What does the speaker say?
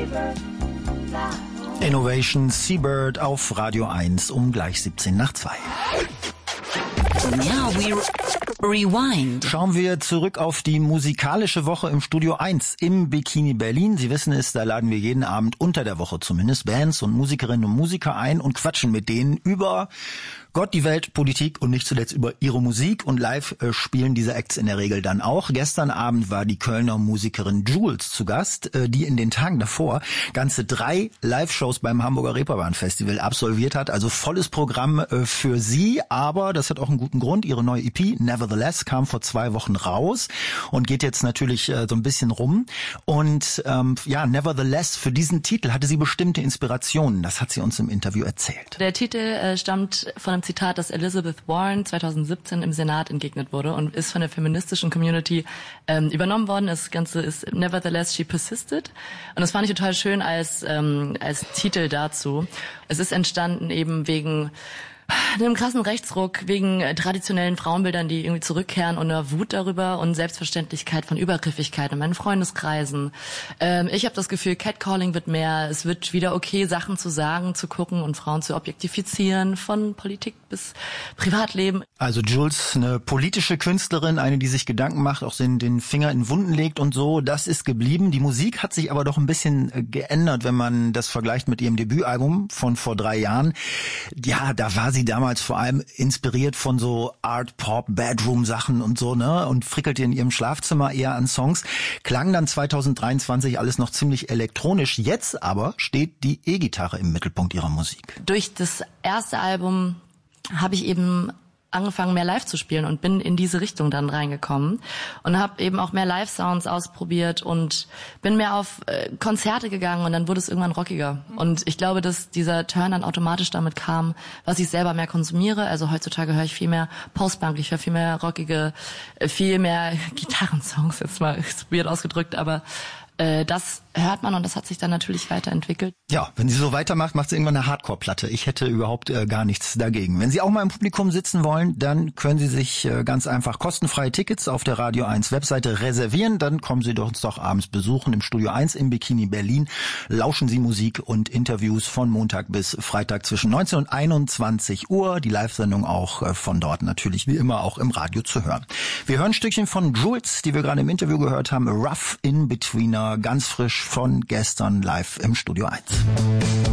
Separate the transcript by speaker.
Speaker 1: Innovation Seabird auf Radio 1 um gleich 17 nach 2.
Speaker 2: Now we rewind.
Speaker 1: Schauen wir zurück auf die musikalische Woche im Studio 1 im Bikini Berlin. Sie wissen es, da laden wir jeden Abend unter der Woche zumindest Bands und Musikerinnen und Musiker ein und quatschen mit denen über Gott, die Welt, Politik und nicht zuletzt über ihre Musik. Und live spielen diese Acts in der Regel dann auch. Gestern Abend war die Kölner Musikerin Jules zu Gast, die in den Tagen davor ganze 3 Live-Shows beim Hamburger Reeperbahn-Festival absolviert hat. Also volles Programm für sie, aber das hat auch einen guten Grund. Ihre neue EP, Nevertheless, kam vor 2 Wochen raus und geht jetzt natürlich so ein bisschen rum. Und Nevertheless, für diesen Titel hatte sie bestimmte Inspirationen. Das hat sie uns im Interview erzählt.
Speaker 3: Der Titel stammt von einem Zitat, das Elizabeth Warren 2017 im Senat entgegnet wurde und ist von der feministischen Community übernommen worden. Das Ganze ist Nevertheless, She Persisted. Und das fand ich total schön als Titel dazu. Es ist entstanden eben wegen einem krassen Rechtsruck, wegen traditionellen Frauenbildern, die irgendwie zurückkehren und einer Wut darüber und Selbstverständlichkeit von Übergriffigkeit in meinen Freundeskreisen. Ich habe das Gefühl, Catcalling wird mehr. Es wird wieder okay, Sachen zu sagen, zu gucken und Frauen zu objektifizieren, von Politik bis Privatleben.
Speaker 1: Also Jules, eine politische Künstlerin, eine, die sich Gedanken macht, auch den Finger in Wunden legt und so. Das ist geblieben. Die Musik hat sich aber doch ein bisschen geändert, wenn man das vergleicht mit ihrem Debütalbum von vor 3 Jahren. Ja, da war sie damals vor allem inspiriert von so Art, Pop, Bedroom-Sachen und so, ne? Und frickelte in ihrem Schlafzimmer eher an Songs. Klang dann 2023 alles noch ziemlich elektronisch. Jetzt aber steht die E-Gitarre im Mittelpunkt ihrer Musik.
Speaker 3: Durch das erste Album habe ich eben angefangen, mehr live zu spielen und bin in diese Richtung dann reingekommen und habe eben auch mehr Live-Sounds ausprobiert und bin mehr auf Konzerte gegangen und dann wurde es irgendwann rockiger. Und ich glaube, dass dieser Turn dann automatisch damit kam, was ich selber mehr konsumiere. Also heutzutage höre ich viel mehr Postpunk, ich höre viel mehr rockige, viel mehr Gitarrensongs, jetzt mal weird ausgedrückt, aber das hört man und das hat sich dann natürlich weiterentwickelt.
Speaker 1: Ja, wenn sie so weitermacht, macht sie irgendwann eine Hardcore-Platte. Ich hätte überhaupt gar nichts dagegen. Wenn Sie auch mal im Publikum sitzen wollen, dann können Sie sich ganz einfach kostenfreie Tickets auf der Radio 1 Webseite reservieren. Dann kommen Sie uns doch abends besuchen im Studio 1 im Bikini Berlin. Lauschen Sie Musik und Interviews von Montag bis Freitag zwischen 19 und 21 Uhr. Die Live-Sendung auch von dort natürlich wie immer auch im Radio zu hören. Wir hören ein Stückchen von Jules, die wir gerade im Interview gehört haben. Rough in Betweener, ganz frisch von gestern live im Studio 1.